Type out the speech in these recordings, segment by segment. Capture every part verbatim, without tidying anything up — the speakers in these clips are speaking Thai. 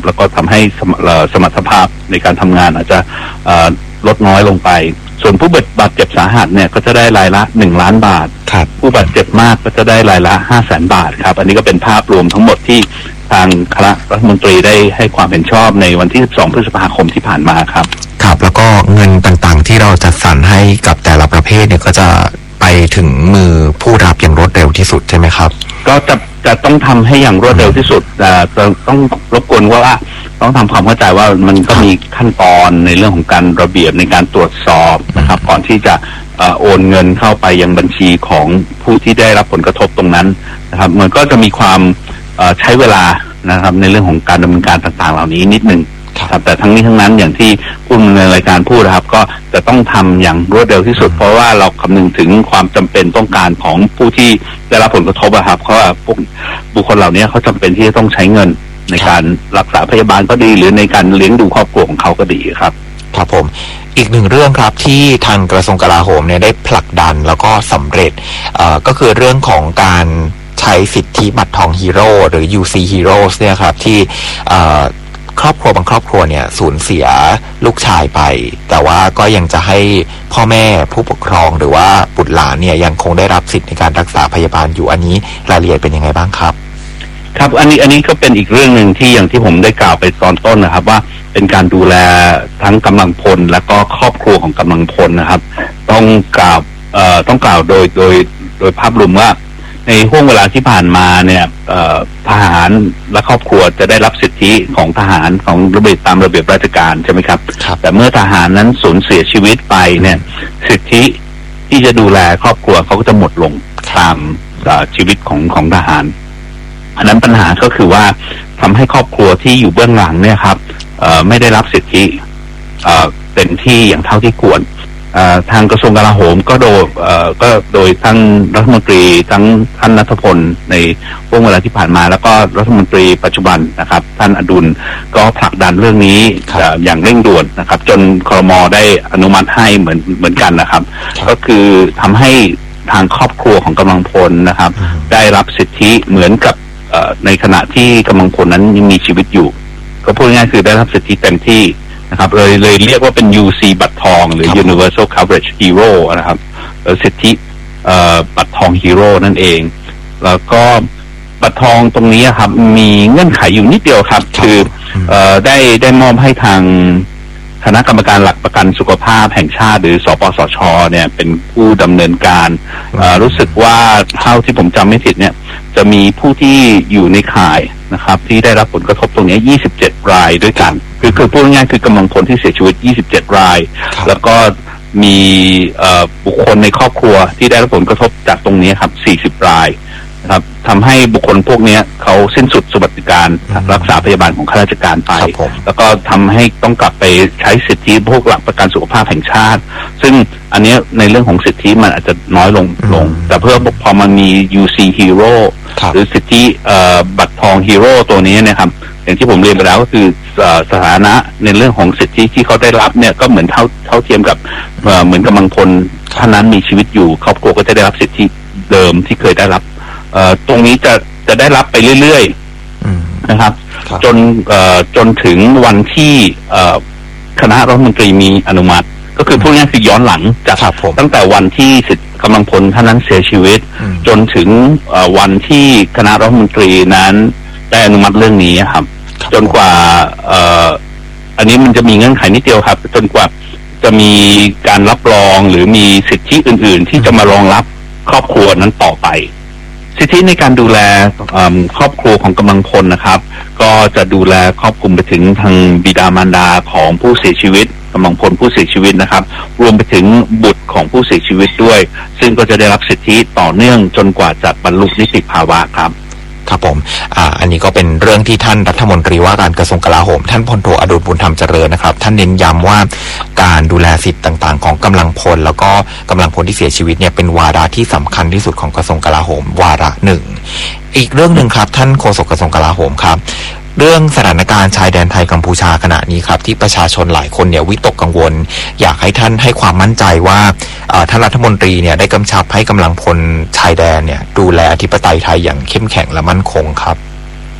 แล้วก็ทำให้สมรรถภาพในการทำงานอาจจะลดน้อยลงไปส่วนผู้บาดเจ็บสาหัสเนี่ยก็จะได้รายละหนึ่งล้านบาทผู้บาดเจ็บมากก็จะได้รายละห้าแสนบาทครับอันนี้ก็เป็นภาพรวมทั้งหมดที่ทางคณะรัฐมนตรีได้ให้ความเห็นชอบในวันที่สิบสองพฤษภาคมที่ผ่านมาครับครับแล้วก็เงินต่างๆที่เราจัดสรรให้กับแต่ละประเภทเนี่ยก็จะไปถึงมือผู้รับอย่างรวดเร็วที่สุดใช่ไหมครับก็จะจะต้องทำให้อย่างรวดเร็วที่สุดแต่ต้องรบกวนว่าต้องทำความเข้าใจว่ามันก็มีขั้นตอนในเรื่องของการระเบียบในการตรวจสอบนะครับก่อนที่จะโอนเงินเข้าไปยังบัญชีของผู้ที่ได้รับผลกระทบตรงนั้นนะครับมันก็จะมีความใช้เวลานะครับในเรื่องของการดำเนินการต่างๆเหล่านี้นิดนึงครับแต่ทั้งนี้ทั้งนั้นอย่างที่ผู้ในรายการพูดนะครับก็จะต้องทำอย่างรวดเร็วที่สุดเพราะว่าเราคำนึงถึงความจำเป็นต้องการของผู้ที่ได้รับผลกระทบอะครับเพราะว่าพวกบุคคลเหล่านี้เขาจำเป็นที่จะต้องใช้เงินในการรักษาพยาบาลก็ดีหรือในการเลี้ยงดูครอบครัวของเขาก็ดีครับครับผมอีกหนึ่งเรื่องครับที่ทางกระทรวงกลาโหมเนี่ยได้ผลักดันแล้วก็สำเร็จเอ่อก็คือเรื่องของการใช้สิทธิบัตรทองฮีโร่หรือ ยู ซี Heroes เนี่ยครับที่เอ่อครอบครัวบางครอบครัวเนี่ยสูญเสียลูกชายไปแต่ว่าก็ยังจะให้พ่อแม่ผู้ปกครองหรือว่าบุตรหลานเนี่ยยังคงได้รับสิทธิในการรักษาพยาบาลอยู่อันนี้รายละเอียดเป็นยังไงบ้างครับครับอันนี้อันนี้ก็เป็นอีกเรื่องหนึ่งที่อย่างที่ผมได้กล่าวไปตอนต้นนะครับว่าเป็นการดูแลทั้งกำลังพลและก็ครอบครัวของกำลังพลนะครับต้องกล่าวเอ่อต้องกล่าวโดยโดยโดยภาพรวมว่าในห่วงเวลาที่ผ่านมาเนี่ยทหารและครอบครัวจะได้รับสิทธิของทหารของระเบียบตามระเบียบราชการใช่ไหมครับแต่เมื่อทหารนั้นสูญเสียชีวิตไปเนี่ยสิทธิที่จะดูแลครอบครัวเขาก็จะหมดลงตามชีวิตของของทหารอันนั้นปัญหาก็คือว่าทำให้ครอบครัวที่อยู่เบื้องหลังเนี่ยครับไม่ได้รับสิทธิเต็มที่อย่างเท่าที่ควรทางกระทรวงกลาโหมก็โดยก็โดยทั้งรัฐมนตรีทั้งท่านณัฐพลในช่วงเวลาที่ผ่านมาแล้วก็รัฐมนตรีปัจจุบันนะครับท่านอดุลก็ผลักดันเรื่องนี้อย่างเร่งด่วนนะครับจนครม.ได้อนุมัติให้เหมือนเหมือนกันนะครับก็คือทำให้ทางครอบครัวของกำลังพลนะครับได้รับสิทธิเหมือนกับในขณะที่กำลังพลนั้นยังมีชีวิตอยู่ก็พูดง่ายๆคือได้รับสิทธิเต็มที่นะครับเลยเลยเรียกว่าเป็น ยู ซี บัตรทองหรือ Universal Coverage Hero นะครับสิทธิบัตรทองฮีโร่นั่นเองแล้วก็บัตรทองตรงนี้ครับมีเงื่อนไขอยู่นิดเดียวครับคือได้ได้มอบให้ทางคณะกรรมการหลักประกันสุขภาพแห่งชาติหรือสปสช.เนี่ยเป็นผู้ดำเนินการรู้สึกว่าเท่าที่ผมจำไม่ผิดเนี่ยจะมีผู้ที่อยู่ในข่ายนะครับที่ได้รับผลกระทบตรงนี้ยี่สิบเจ็ดรายด้วยกันคือคือพูดง่ายๆคือกำลังพลที่เสียชีวิตยี่สิบเจ็ดรายแล้วก็มีบุคคลในครอบครัวที่ได้รับผลกระทบจากตรงนี้ครับสี่สิบรายนะครับทำให้บุคคลพวกนี้เขาสิ้นสุดสวัสดิการรักษาพยาบาลของข้าราชการไปแล้วก็ทำให้ต้องกลับไปใช้สิทธิพวกหลักประกันสุขภาพแห่งชาติซึ่งอันนี้ในเรื่องของสิทธิมันอาจจะน้อยลงลงแต่เพื่อพอมันมี ยู ซี Hero หรือสิทธิบัตรทองฮีโร่ตัวนี้นะครับอย่างที่ผมเรียนไปแล้วก็คือสถานะในเรื่องของสิทธิที่เขาได้รับเนี่ยก็เหมือนเท่าเท่าเทียมกับเหมือนกำลังพลท่านนั้นมีชีวิตอยู่ครอบครัวก็จะได้รับสิทธิเดิมที่เคยได้รับตรงนี้จะจะได้รับไปเรื่อยๆนะครับจนจนถึงวันที่คณะรัฐมนตรีมีอนุมัติก็คือพูดง่ายๆคือย้อนหลังจากตั้งแต่วันที่กำลังพลท่านนั้นเสียชีวิตจนถึงวันที่คณะรัฐมนตรีนั้นได้อนุมัติเรื่องนี้ครับจนกว่าอันนี้มันจะมีเงื่อนไขนิดเดียวครับจนกว่าจะมีการรับรองหรือมีสิทธิอื่นๆที่จะมารองรับครอบครัวนั้นต่อไปสิทธิในการดูแลครอบครัวของกำลังพลนะครับก็จะดูแลครอบคลุมไปถึงทางบิดามารดาของผู้เสียชีวิตกำลังพลผู้เสียชีวิตนะครับรวมไปถึงบุตรของผู้เสียชีวิตด้วยซึ่งก็จะได้รับสิทธิต่อเนื่องจนกว่าจะบรรลุนิติภาวะครับครับผมอ่าอันนี้ก็เป็นเรื่องที่ท่านรัฐมนตรีว่าการกระทรวงกลาโหมท่านพลโทอดุลบุญธรรมเจริญนะครับท่านเน้นย้ำว่าการดูแลสิทธิ์ต่างๆของกำลังพลแล้วก็กำลังพลที่เสียชีวิตเนี่ยเป็นวาระที่สำคัญที่สุดของกระทรวงกลาโหมวาระหนึ่งอีกเรื่องหนึ่งครับท่านโฆษกกระทรวงกลาโหมครับเรื่องสถานการณ์ชายแดนไทยกัมพูชาขณะนี้ครับที่ประชาชนหลายคนเนี่ยวิตกกังวลอยากให้ท่านให้ความมั่นใจว่าท่านรัฐมนตรีเนี่ยได้กำชับให้กำลังพลชายแดนเนี่ยดูแลอธิปไตยไทยอย่างเข้มแข็งและมั่นคงครับ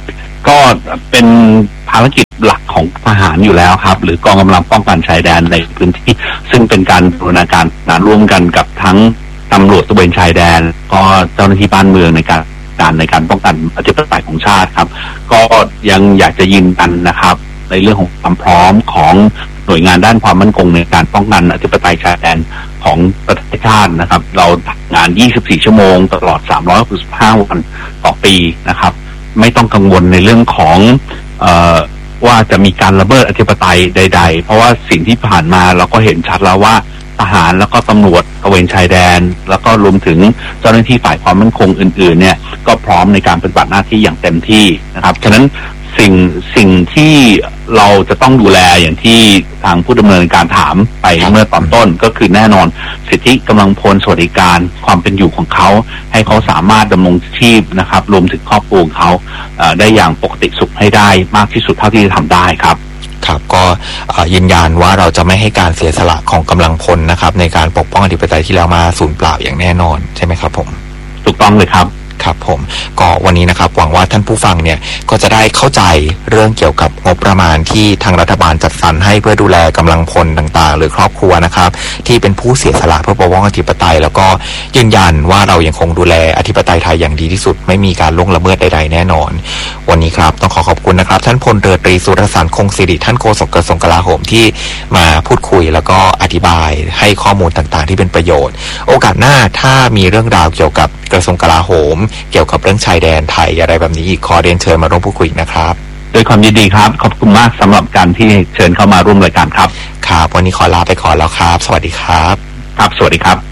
ก็เป็นภารกิจหลักของทหารอยู่แล้วครับหรือกองกำลังป้องกันชายแดนในพื้นที่ซึ่งเป็นการบูรณาการร่วมกันกับทั้งตำรวจตระเวนชายแดนก็เจ้าหน้าที่บ้านเมืองในการการในการป้องกันอธิปไตยของชาติครับก็ยังอยากจะยืนยันนะครับในเรื่องของความพร้อมของหน่วยงานด้านความมั่นคงในการป้องกันอธิปไตยชายแดนของประเทศชาตินะครับเราทำงานยี่สิบสี่ชั่วโมงตลอดสามร้อยหกสิบห้าวันต่อปีนะครับไม่ต้องกังวลในเรื่องของเอ่อว่าจะมีการระเบิดอธิปไตยใดๆเพราะว่าสิ่งที่ผ่านมาเราก็เห็นชัดแล้วว่าทหารแล้วก็ตำรวจตระเวนชายแดนแล้วก็รวมถึงเจ้าหน้าที่ฝ่ายความมั่นคงอื่นๆเนี่ยก็พร้อมในการปฏิบัติหน้าที่อย่างเต็มที่นะครับฉะนั้นสิ่งสิ่งที่เราจะต้องดูแลอย่างที่ทางผู้ดำเนินการถามไปเมื่อตอนต้นก็คือแน่นอนสิทธิกำลังพลสวัสดิการความเป็นอยู่ของเขาให้เขาสามารถดำรงชีพนะครับรวมถึงครอบครัวของเขาได้อย่างปกติสุขให้ได้มากที่สุดเท่าที่จะทำได้ครับครับก็ยืนยันว่าเราจะไม่ให้การเสียสละของกำลังพลนะครับในการปกป้องอธิปไตยที่แล้วมาสูญเปล่าอย่างแน่นอนใช่ไหมครับผมถูกต้องเลยครับครับผมก็วันนี้นะครับหวังว่าท่านผู้ฟังเนี่ยก็จะได้เข้าใจเรื่องเกี่ยวกับงบประมาณที่ทางรัฐบาลจัดสรรให้เพื่อดูแลกำลังพลต่างๆหรือครอบครัวนะครับที่เป็นผู้เสียสละเพื่อปกป้องอธิปไตยแล้วก็ยืนยันว่าเรายังคงดูแลอธิปไตยไทยอย่างดีที่สุดไม่มีการล่วงละเมิดใดๆแน่นอนวันนี้ครับต้องขอขอบคุณนะครับท่านพลเรือตรีสุรสารคงสิริท่านโฆษกกระทรวงกลาโหมที่มาพูดคุยแล้วก็อธิบายให้ข้อมูลต่างๆที่เป็นประโยชน์โอกาสหน้าถ้ามีเรื่องราวเกี่ยวกับกระทรวงกลาโหมเกี่ยวกับเรื่องชายแดนไทยอะไรแบบนี้อีกขอเรียนเชิญมาร่วมพูดคุยนะครับด้วยความยินดีครับขอบคุณมากสำหรับการที่เชิญเข้ามาร่วมรายการครับครับวันนี้ขอลาไปก่อนแล้วครับสวัสดีครับครับสวัสดีครับ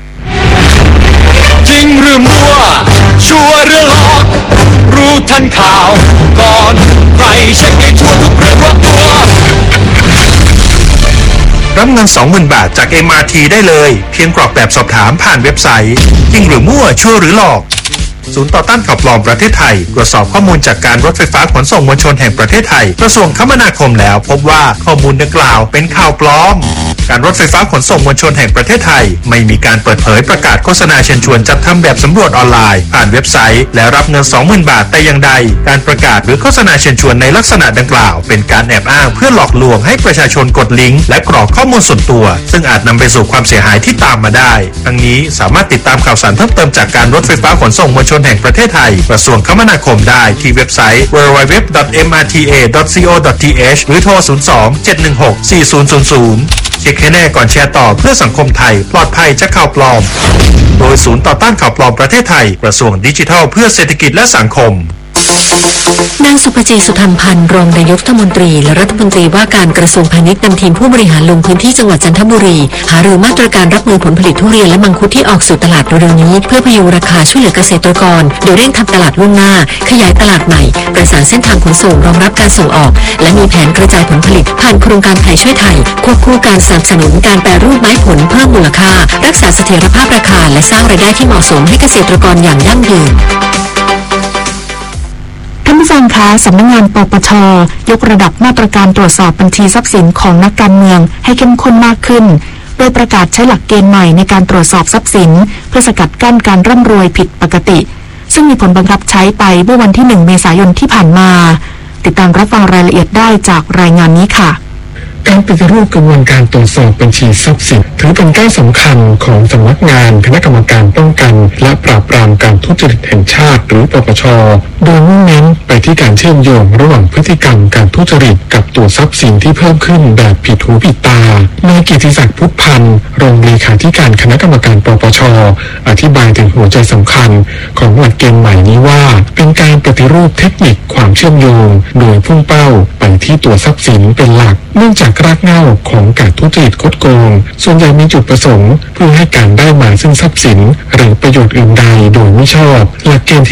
จริงหรือมั่วชัวร์หรือหลอกรู้ทันข่าวก่อนใครเช็คให้ชัวร์ทุกเรื่องรอบตัวรับเงิน สองหมื่น บาทจาก เอ็ม อาร์ ที ได้เลยเพียงกรอกแบบสอบถามผ่านเว็บไซต์จริงหรือมั่วชัวร์หรือหลอกศูนย์ต่อต้านข่าวปลอมประเทศไทยตรวจสอบข้อมูลจากการรถไฟฟ้าขนส่งมวลชนแห่งประเทศไทยกระทรวงคมนาคมแล้วพบว่าข้อมูลดังกล่าวเป็นข่าวปลอมการรถไฟฟ้าขนส่งมวลชนแห่งประเทศไทยไม่มีการเปิดเผยประกาศโฆษณาเชิญชวนจัดทำแบบสำรวจออนไลน์ผ่านเว็บไซต์และรับเงิน สองหมื่น บาทแต่อย่างใดการประกาศหรือโฆษณาเชิญชวนในลักษณะดังกล่าวเป็นการแอบอ้างเพื่อหลอกลวงให้ประชาชนกดลิงก์และกรอกข้อมูลส่วนตัวซึ่งอาจนำไปสู่ความเสียหายที่ตามมาได้ทั้งนี้สามารถติดตามข่าวสารเพิ่มเติมจากการรถไฟฟ้าขนส่งมวลชนแห่งประเทศไทยกระทรวงคมนาคมได้ที่เว็บไซต์ ดับเบิลยู ดับเบิลยู ดับเบิลยู ดอท เอ็ม อาร์ ที เอ ดอท ซี โอ ดอท ที เอช หรือโทร ศูนย์ สอง เจ็ด หนึ่ง หก สี่ ศูนย์ ศูนย์ ศูนย์ เช็คให้แน่ก่อนแชร์ต่อเพื่อสังคมไทยปลอดภัยจากข่าวปลอมโดยศูนย์ต่อต้านข่าวปลอมประเทศไทยกระทรวงดิจิทัลเพื่อเศรษฐกิจและสังคมนางสุภจีสุธรรมพันธ์รองนายกรัฐมนตรีและรัฐมนตรีว่าการกระทรวงพาณิชย์นำทีมผู้บริหารลงพื้นที่จังหวัดจันทบุรีหารือมาตรการรับมือผลผลิตทุเรียนและมังคุดที่ออกสู่ตลาดเร็วๆนี้เพื่อพยุงราคาช่วยเหลือเกษตรกรโดยเร่งทำตลาดล่วงหน้าขยายตลาดใหม่ประสานเส้นทางขนส่งรองรับการส่งออกและมีแผนกระจายผลผลิตผ่านโครงการไทยช่วยไทยควบคู่การสนับสนุนการแปรรูปไม้ผลเพิ่มมูลค่ารักษาเสถียรภาพราคาและสร้างรายได้ที่เหมาะสมให้เกษตรกรอย่างยั่งยืนท่านผู้ฟังคะสำนักงานปปช.ยกระดับมาตรการตรวจสอบบัญชีทรัพย์สินของนักการเมืองให้เข้มข้นมากขึ้นโดยประกาศใช้หลักเกณฑ์ใหม่ในการตรวจสอบทรัพย์สินเพื่อสกัดกั้นการร่ำรวยผิดปกติซึ่งมีผลบังคับใช้ไปเมื่อวันที่หนึ่งเมษายนที่ผ่านมาติดตามรับฟังรายละเอียดได้จากรายงานนี้ค่ะการปฏิรูปกระบวนการตรวจสอบบัญชีทรัพย์สินถือเป็นก้าวสำคัญของสำนักงานคณะกรรมการป้องกันและปราบปรามการทุจริตแห่งชาติหรือปปช.โดยมุ่งเน้นไปที่การเชื่อมโยงระหว่างพฤติกรรมการทุจริตกับตัวทรัพย์สินที่เพิ่มขึ้นแบบผิดหูผิดตานายกิติศักดิ์พุทธพันธ์รองเลขาธิการคณะกรรมการปปช.อธิบายถึงหัวใจสำคัญของหลักเกณฑ์ใหม่นี้ว่าเป็นการปฏิรูปเทคนิคความเชื่อมโยงโดยพุ่งเป้าไปที่ตัวทรัพย์สินเป็นหลักเนื่องจากรากเหง้าของการทุจริตคดโกงส่วนใหญ่มีจุดประสงค์เพื่อให้การได้มาซึ่งทรัพย์สินหรือประโยชน์อื่นใดโดยไม่ชอบหลักเกณฑ์